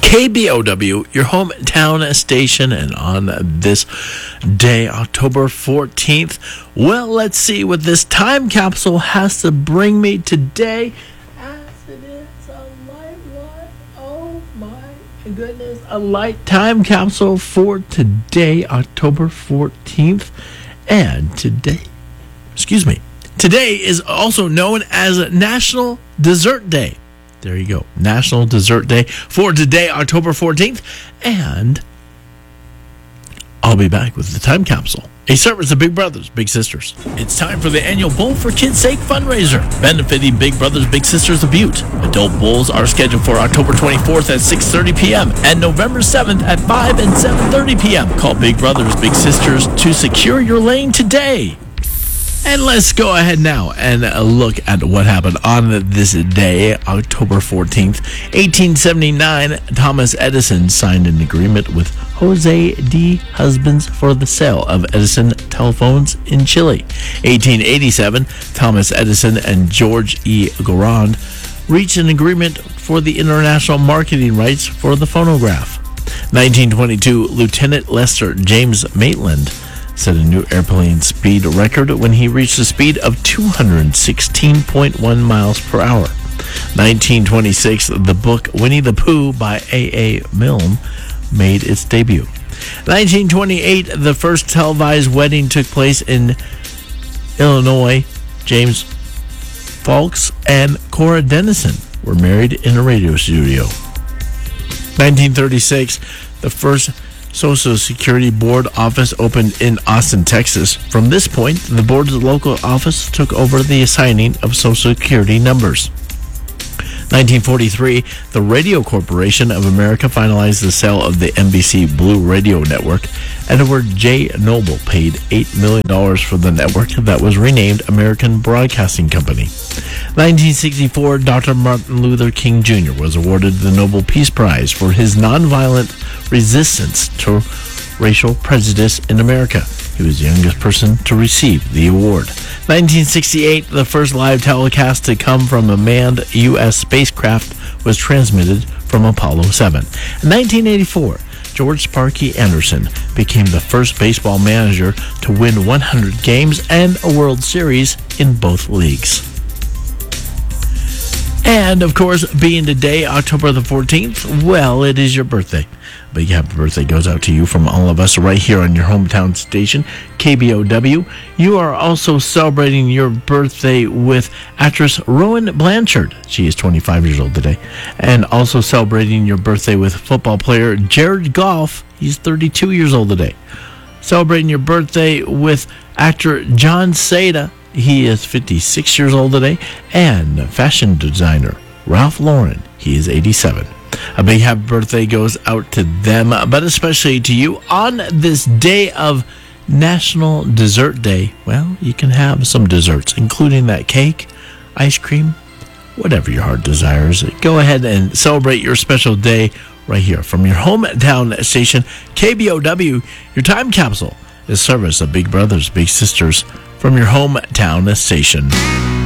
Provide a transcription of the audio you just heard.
KBOW, your hometown station, and on this day, October 14th, well, let's see what this time capsule has to bring me today. As it is a light one, oh my goodness, a light time capsule for today, October 14th, and today is also known as National Dessert Day. There you go. National Dessert Day for today, October 14th. And I'll be back with the time capsule, a service of Big Brothers Big Sisters. It's time for the annual Bowl for Kids' Sake fundraiser, benefiting Big Brothers Big Sisters of Butte. Adult bowls are scheduled for October 24th at 6:30 p.m. and November 7th at 5 and 7:30 p.m. Call Big Brothers Big Sisters to secure your lane today. And let's go ahead now and look at what happened on this day, October 14th, 1879. Thomas Edison signed an agreement with Jose D. Husbands for the sale of Edison telephones in Chile. 1887, Thomas Edison and George E. Gourand reached an agreement for the international marketing rights for the phonograph. 1922, Lieutenant Lester James Maitland set a new airplane speed record when he reached a speed of 216.1 miles per hour. 1926, the book Winnie the Pooh by A.A. Milne made its debut. 1928, the first televised wedding took place in Illinois. James Fawkes and Cora Dennison were married in a radio studio. 1936, the first Social Security Board office opened in Austin, Texas. From this point, the board's local office took over the assigning of Social Security numbers. 1943, the Radio Corporation of America finalized the sale of the NBC Blue Radio Network. Edward J. Noble paid $8 million for the network that was renamed American Broadcasting Company. 1964, Dr. Martin Luther King Jr. was awarded the Nobel Peace Prize for his nonviolent resistance to racial prejudice in America. He was the youngest person to receive the award. 1968, the first live telecast to come from a manned U.S. spacecraft was transmitted from Apollo 7. In 1984, George Sparky Anderson became the first baseball manager to win 100 games and a World Series in both leagues. And, of course, being today, October the 14th, well, it is your birthday. A big happy birthday goes out to you from all of us right here on your hometown station, KBOW. You are also celebrating your birthday with actress Rowan Blanchard. She is 25 years old today. And also celebrating your birthday with football player Jared Goff. He's 32 years old today. Celebrating your birthday with actor John Seda. He is 56 years old today. And fashion designer Ralph Lauren. He is 87. A big happy birthday goes out to them, but especially to you on this day of National Dessert Day. Well, you can have some desserts, including that cake, ice cream, whatever your heart desires. Go ahead and celebrate your special day right here from your hometown station, KBOW. Your time capsule is service of Big Brothers Big Sisters from your hometown station.